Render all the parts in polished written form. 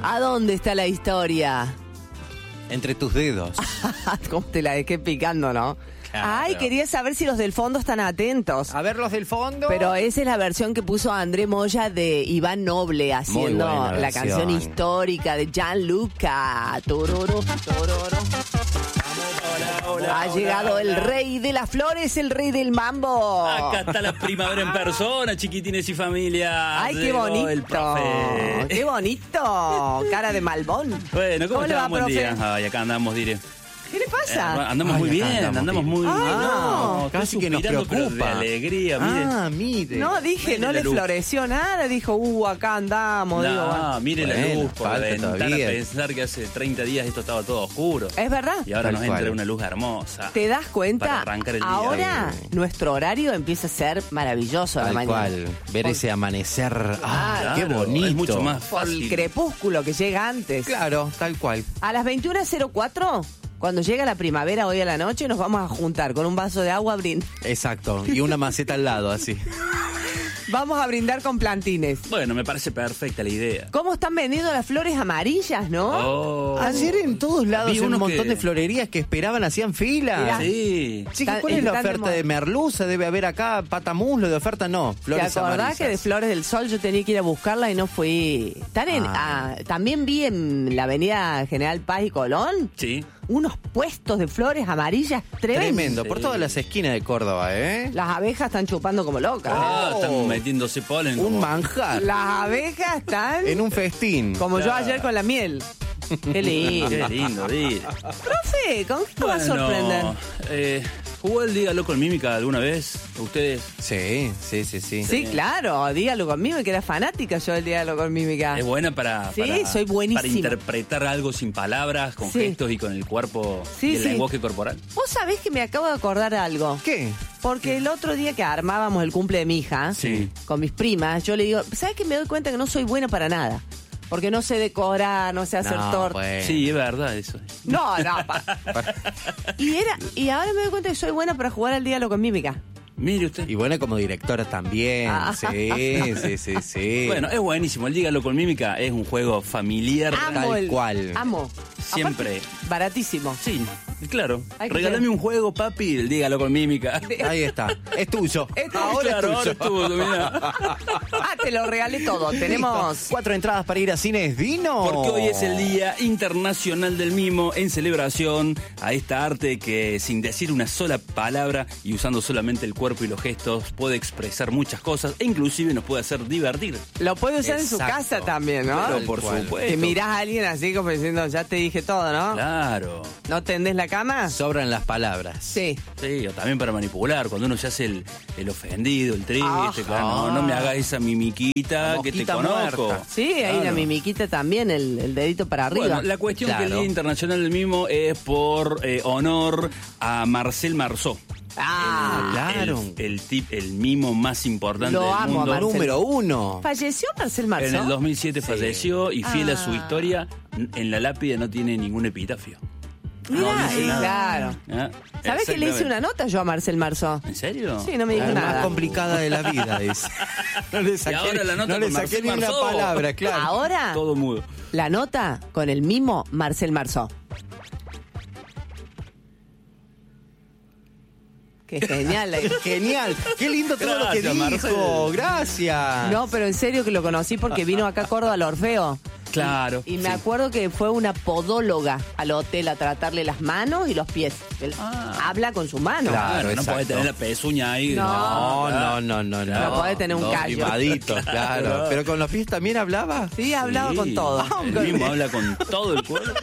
¿A dónde está la historia? Entre tus dedos. ¿Cómo te la dejé picando, no? Claro. Ay, quería saber si los del fondo están atentos. A ver los del fondo. Pero esa es la versión que puso André Moya de Iván Noble haciendo buena la versión. canción histórica de Gianluca. Tororo, tororo. Ha llegado el rey de las flores, el rey del mambo. Acá está la primavera en persona, chiquitines y familia. Ay, qué Llegó bonito. el profe. Qué bonito. Cara de malbón. Bueno, ¿cómo le va, estás? Buen profe? día. Ay, acá andamos, diré. ¿Qué le pasa? Andamos Ay, muy acá bien, andamos muy bien. Ay, no. Estoy Casi que nos suspirando, pero preocupa. de alegría, mire. Ah, mire. No, dije, Mire no la le luz. floreció nada. Dijo, acá andamos. Digo, bueno. No, mire la Bueno, luz por la falta ventana, todavía. pensar que hace 30 días esto estaba todo oscuro. Es verdad. Y ahora Tal nos cual. entra una luz hermosa. ¿Te das Para cuenta? arrancar el día. Ahora nuestro horario empieza a ser maravilloso a la Tal mañana. cual. Ver ese amanecer. Ah, Claro, qué bonito. Es mucho más Por el fácil. crepúsculo que llega antes. Claro, tal cual. A las 21:04, cuando llega la primavera hoy a la noche, nos vamos a juntar con un vaso de agua a brindar. Exacto. Y una maceta al lado, así. Vamos a brindar con plantines. Bueno, me parece perfecta la idea. ¿Cómo están vendiendo las flores amarillas, no? Oh. Ayer en todos lados, Vi en un unos montón que- de florerías que esperaban, hacían fila. Mirá. Sí. Chicos, ¿cuál es la Están de oferta moda. de merluza? Debe haber acá patamuslo de oferta, no. ¿Te Flores acordás amarillas. que de Flores del Sol yo tenía que ir a buscarla y no fui? Están en, también vi en la avenida General Paz y Colón Sí. unos puestos de flores amarillas tremendos. Tremendo, por Sí. todas las esquinas de Córdoba, ¿eh? Las abejas están chupando como locas. Ah, están metiéndose polen. Un como- manjar. Las abejas están En un festín. como yo ayer con la miel. Qué lindo. Qué lindo, día. Profe, ¿con qué te va a sorprender? ¿Jugó el Dígalo con Mímica alguna vez? ¿Ustedes? Sí. Sí, claro, dígalo conmigo, que era fanática yo del diálogo con mímica. Es buena para, Sí, para- soy buenísima. para interpretar algo sin palabras, con Sí. gestos y con el cuerpo Sí, y el sí. lenguaje corporal. Vos sabés que me acabo de acordar algo. ¿Qué? Porque el otro día que armábamos el cumple de mi hija, Sí. con mis primas, yo le digo, ¿sabes que me doy cuenta que no soy buena para nada? Porque no sé decorar, no sé hacer torta. bueno. Sí, es verdad eso. No, no. Y ahora me doy cuenta que soy buena para jugar al diálogo con mímica. Mire usted. Y buena como directora también. Ah. Sí. Bueno, es buenísimo. El Dígalo con Mímica es un juego familiar. Tal cual. Amo. Siempre. Aparte, baratísimo. Sí, claro. Hay que Regálame ser- un juego, papi, el Dígalo con Mímica. Ahí está. Es tuyo. Ahora Claro, es ahora tuyo. es tuyo, mirá. Ah, te lo regalé todo. Tenemos... Listo. 4 entradas para ir a Cines Dino. Porque hoy es el Día Internacional del Mimo, en celebración a esta arte que sin decir una sola palabra y usando solamente el cuerpo y los gestos puede expresar muchas cosas e inclusive nos puede hacer divertir. Lo puede usar en su Exacto. casa también, ¿no? Pero Tal por cual. supuesto. Que mirás a alguien así como diciendo, ya te dije todo, ¿no? Claro. ¿No tendés la cama? Sobran las palabras. Sí. Sí, o también para manipular, cuando uno se hace el ofendido, el triste, Ah. claro, no me hagas esa mimiquita La que te mosquita conozco. muerta. Sí, ahí Claro. la mimiquita también, el dedito para arriba. Bueno, la cuestión que el Claro. Día Internacional del Mimo es por honor a Marcel Marceau. Claro. El mimo más importante Lo del amo, mundo. Marcel. Número 1. ¿Falleció Marcel En Marceau? el 2007 falleció y fiel a su Ah. historia, en la lápida no tiene ningún epitafio. Mirá, No dice nada. claro. ¿Ah? ¿Sabés que le hice una nota yo a Marcel Marceau? ¿En serio? Sí, no me dijo La nada. más complicada de la vida, dice. No le saqué, ahora la nota no le con saqué Marcel ni una Marceau. palabra, claro. Ahora, Todo mudo. la nota con el mismo Marcel Marceau. Qué genial. Genial. Qué lindo todo lo que Gracias, dijo. Marcel. Gracias. No, pero en serio que lo conocí porque vino acá a Córdoba al Orfeo. Claro. Y me sí. acuerdo que fue una podóloga al hotel a tratarle las manos y los pies. Él habla con su mano. Claro. No exacto. puede tener la pezuña ahí. No. No puede tener un Dos callo. limaditos, claro. Pero con los pies también hablaba. Sí, hablaba Sí, con todo. El mismo habla con todo el cuerpo.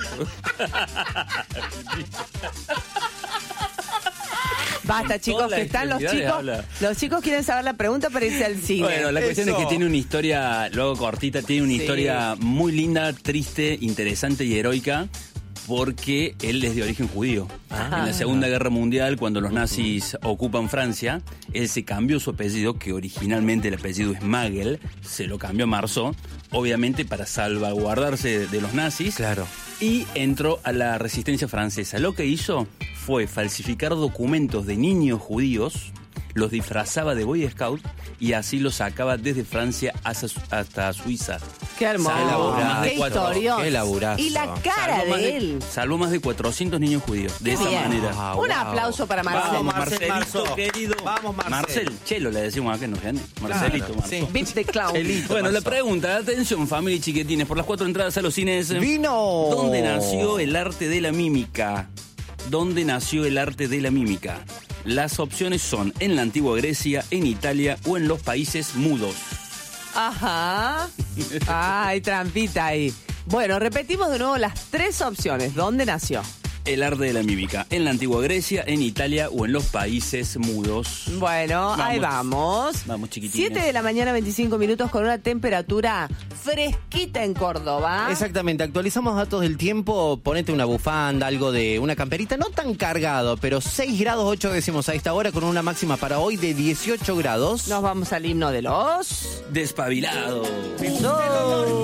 Basta, chicos, todas las que están los extremidades chicos. habla. Los chicos quieren saber la pregunta para irse al cine. Bueno, la cuestión Eso. es que tiene una historia, luego cortita, tiene una Sí. historia muy linda, triste, interesante y heroica, porque él es de origen judío. En la Segunda Guerra Mundial, cuando los nazis ocupan Francia, él se cambió su apellido, que originalmente el apellido es Magel, se lo cambió a Marceau, obviamente para salvaguardarse de los nazis. Claro. Y entró a la resistencia francesa. Lo que hizo fue falsificar documentos de niños judíos, los disfrazaba de Boy Scout y así los sacaba desde Francia hasta Suiza. Qué hermoso. Salvó más de Qué 400. historión. Qué laburazo. Y la cara Salvó más de él. Salvó más de 400 niños judíos. De esa Bien. manera. Ah, Un wow. aplauso para Marcel. Vamos, Marcel, Marcelito, Marzo. querido. Vamos, Marcel. Chelo le decimos acá en Argentina. Marcelito, Claro, Marzo. sí. Beat the Clown. Chelito, Bueno, la Marzo. pregunta, atención, familia y chiquitines, por las 4 entradas a los cines. ¡Vino! ¿Dónde nació el arte de la mímica? ¿Dónde nació el arte de la mímica? Las opciones son en la antigua Grecia, en Italia o en los países mudos. Ajá. Ay, trampita ahí. Bueno, repetimos de nuevo las 3 opciones. ¿Dónde nació? El arte de la mímica, en la antigua Grecia, en Italia o en los países mudos. Bueno, ahí vamos. Vamos, chiquitines. 7 de la mañana, 25 minutos, con una temperatura fresquita en Córdoba. Exactamente, actualizamos datos del tiempo, ponete una bufanda, algo de una camperita, no tan cargado, pero 6 grados 8 decimos a esta hora, con una máxima para hoy de 18 grados. Nos vamos al himno de los... Despabilado. ¡Dos!